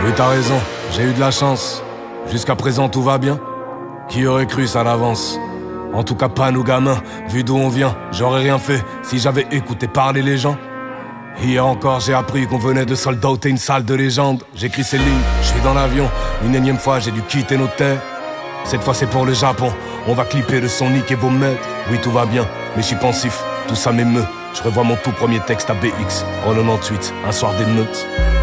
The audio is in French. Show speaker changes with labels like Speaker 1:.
Speaker 1: Oui, t'as raison, j'ai eu de la chance. Jusqu'à présent, tout va bien. Qui aurait cru ça d'avance? En tout cas, pas nous gamins. Vu d'où on vient, j'aurais rien fait si j'avais écouté parler les gens. Hier encore, j'ai appris qu'on venait de soldater une salle de légende. J'écris ces lignes, je suis dans l'avion. Une énième fois, j'ai dû quitter nos terres. Cette fois, c'est pour le Japon. On va clipper le son, niquer vos maîtres. Oui, tout va bien, mais je suis pensif. Tout ça m'émeut. Je revois mon tout premier texte à BX en 98, un soir d'émeute.